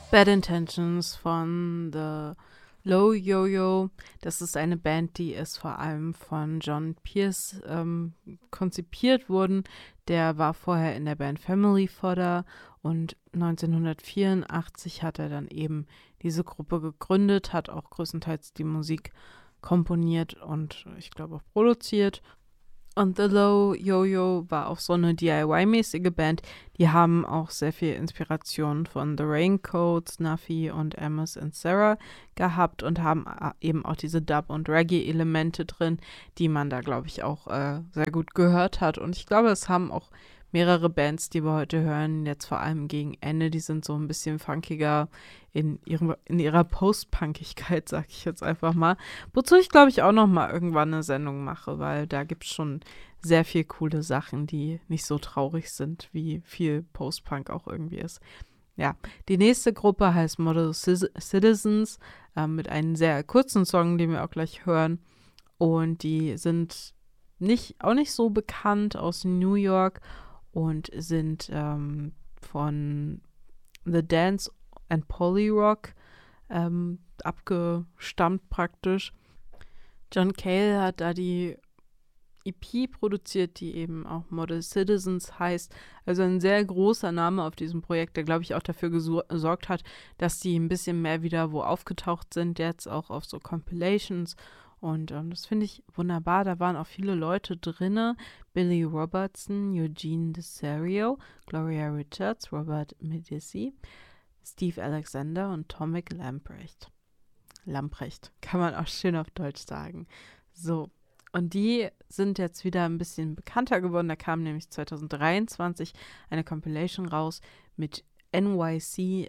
Bad Intentions von The Low Yo-Yo. Das ist eine Band, die ist vor allem von John Pierce konzipiert worden. Der war vorher in der Band Family Fodder und 1984 hat er dann eben diese Gruppe gegründet, hat auch größtenteils die Musik komponiert und ich glaube auch produziert. Und The Low Yo-Yo war auch so eine DIY-mäßige Band. Die haben auch sehr viel Inspiration von The Raincoats, Nuffy und Amos and Sarah gehabt und haben eben auch diese Dub- und Reggae-Elemente drin, die man da, glaube ich, auch sehr gut gehört hat. Und ich glaube, es haben auch mehrere Bands, die wir heute hören, jetzt vor allem gegen Ende, die sind so ein bisschen funkiger in ihrer Post-Punkigkeit, sag ich jetzt einfach mal. Wozu ich, glaube ich, auch noch mal irgendwann eine Sendung mache, weil da gibt es schon sehr viel coole Sachen, die nicht so traurig sind, wie viel Post-Punk auch irgendwie ist. Ja, die nächste Gruppe heißt Model Citizens mit einem sehr kurzen Song, den wir auch gleich hören. Und die sind auch nicht so bekannt aus New York und sind von The Dance and Polyrock abgestammt praktisch. John Cale hat da die EP produziert, die eben auch Model Citizens heißt. Also ein sehr großer Name auf diesem Projekt, der, glaube ich, auch dafür gesorgt hat, dass die ein bisschen mehr wieder wo aufgetaucht sind, jetzt auch auf so Compilations. Und das finde ich wunderbar. Da waren auch viele Leute drinne. Billy Robertson, Eugene Desario, Gloria Richards, Robert Medici, Steve Alexander und Tomek Lamprecht. Lamprecht, kann man auch schön auf Deutsch sagen. So, und die sind jetzt wieder ein bisschen bekannter geworden. Da kam nämlich 2023 eine Compilation raus mit NYC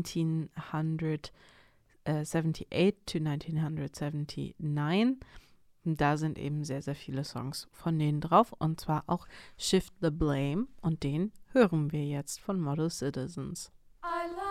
1978 to 1979. Und da sind eben sehr, sehr viele Songs von denen drauf. Und zwar auch Shift the Blame. Und den hören wir jetzt von Model Citizens.